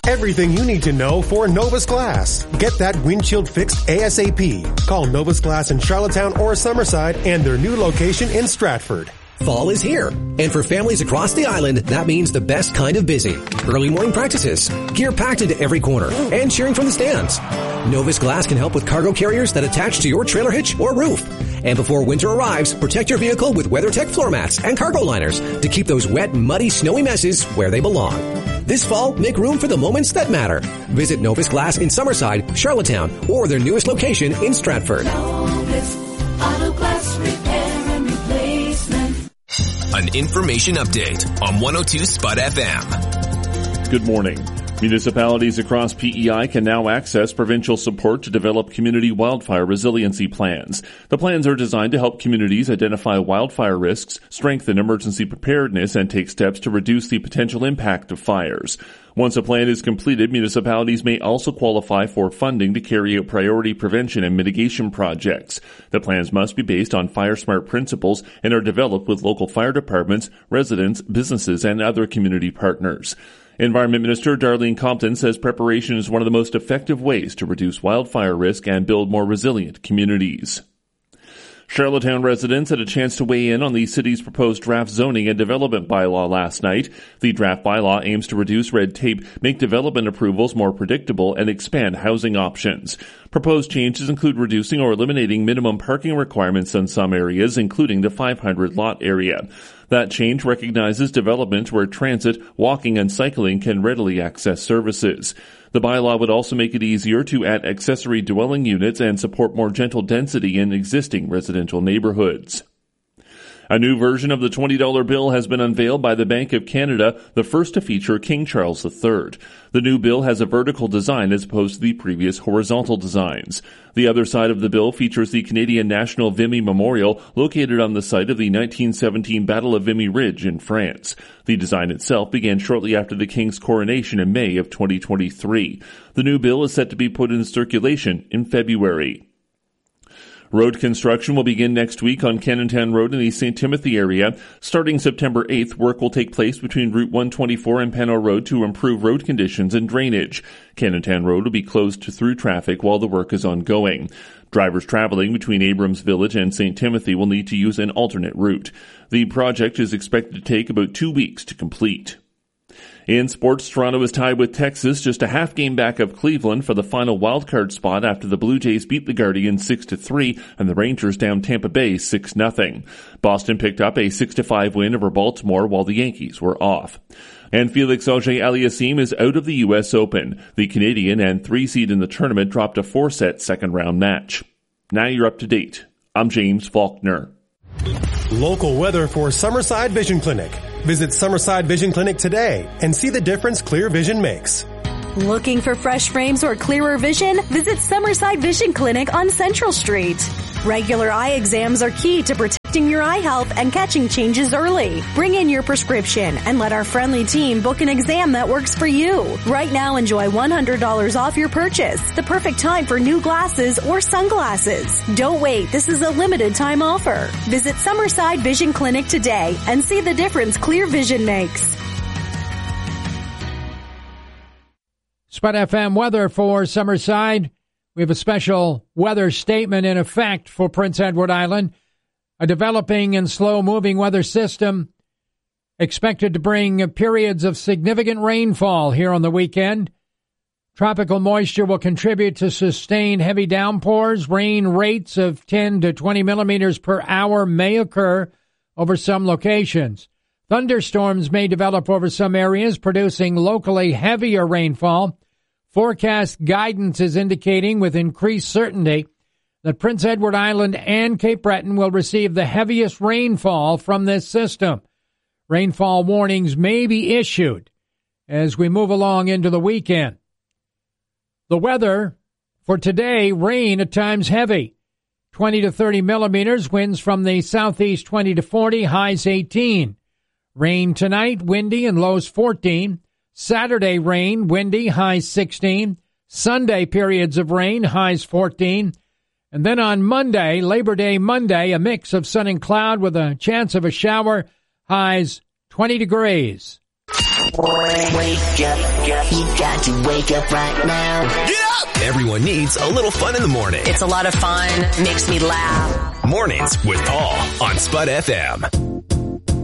Everything you need to know for Novus Glass. Get that windshield fixed ASAP. Call Novus Glass in Charlottetown or Summerside and their new location in Stratford. Fall is here, and for families across the island, that means the best kind of busy. Early morning practices, gear packed into every corner, and cheering from the stands. Novus Glass can help with cargo carriers that attach to your trailer hitch or roof. And before winter arrives, protect your vehicle with WeatherTech floor mats and cargo liners to keep those wet, muddy, snowy messes where they belong. This fall, make room for the moments that matter. Visit Novus Glass in Summerside, Charlottetown, or their newest location in Stratford. Novus Auto Glass Repair and Replacement. An information update on 102 Spud FM. Good morning. Municipalities across PEI can now access provincial support to develop community wildfire resiliency plans. The plans are designed to help communities identify wildfire risks, strengthen emergency preparedness, and take steps to reduce the potential impact of fires. Once a plan is completed, municipalities may also qualify for funding to carry out priority prevention and mitigation projects. The plans must be based on fire-smart principles and are developed with local fire departments, residents, businesses, and other community partners. Environment Minister Darlene Compton says preparation is one of the most effective ways to reduce wildfire risk and build more resilient communities. Charlottetown residents had a chance to weigh in on the city's proposed draft zoning and development bylaw last night. The draft bylaw aims to reduce red tape, make development approvals more predictable, and expand housing options. Proposed changes include reducing or eliminating minimum parking requirements in some areas, including the 500 lot area. That change recognizes development where transit, walking, and cycling can readily access services. The bylaw would also make it easier to add accessory dwelling units and support more gentle density in existing residential neighborhoods. A new version of the $20 bill has been unveiled by the Bank of Canada, the first to feature King Charles III. The new bill has a vertical design as opposed to the previous horizontal designs. The other side of the bill features the Canadian National Vimy Memorial, located on the site of the 1917 Battle of Vimy Ridge in France. The design itself began shortly after the King's coronation in May of 2023. The new bill is set to be put into circulation in February. Road construction will begin next week on Cannontown Road in the St. Timothy area. Starting September 8th, work will take place between Route 124 and Pano Road to improve road conditions and drainage. Cannontown Road will be closed to through traffic while the work is ongoing. Drivers traveling between Abrams Village and St. Timothy will need to use an alternate route. The project is expected to take about 2 weeks to complete. In sports, Toronto is tied with Texas, just a half game back of Cleveland for the final wildcard spot after the Blue Jays beat the Guardians 6-3 and the Rangers down Tampa Bay 6-0. Boston picked up a 6-5 win over Baltimore while the Yankees were off. And Felix Auger-Aliassime is out of the U.S. Open. The Canadian and 3 seed in the tournament dropped a 4-set second-round match. Now you're up to date. I'm James Faulkner. Local weather for Summerside Vision Clinic. Visit Summerside Vision Clinic today and see the difference clear vision makes. Looking for fresh frames or clearer vision? Visit Summerside Vision Clinic on Central Street. Regular eye exams are key to protecting your eye health and catching changes early. Bring in your prescription and let our friendly team book an exam that works for you. Right now, enjoy $100 off your purchase. The perfect time for new glasses or sunglasses. Don't wait. This is a limited time offer. Visit Summerside Vision Clinic today and see the difference clear vision makes. Spud FM weather for Summerside. We have a special weather statement in effect for Prince Edward Island. A developing and slow-moving weather system expected to bring periods of significant rainfall here on the weekend. Tropical moisture will contribute to sustained heavy downpours. Rain rates of 10 to 20 millimeters per hour may occur over some locations. Thunderstorms may develop over some areas, producing locally heavier rainfall. Forecast guidance is indicating with increased certainty that Prince Edward Island and Cape Breton will receive the heaviest rainfall from this system. Rainfall warnings may be issued as we move along into the weekend. The weather for today, rain at times heavy. 20 to 30 millimeters, winds from the southeast 20 to 40, highs 18. Rain tonight, windy and lows 14. Saturday rain, windy, highs 16. Sunday periods of rain, highs 14. And then on Monday, Labor Day Monday, a mix of sun and cloud with a chance of a shower, highs 20 degrees. Wake up, you got to wake up right now. Get up! Everyone needs a little fun in the morning. It's a lot of fun, makes me laugh. Mornings with Paul on Spud FM.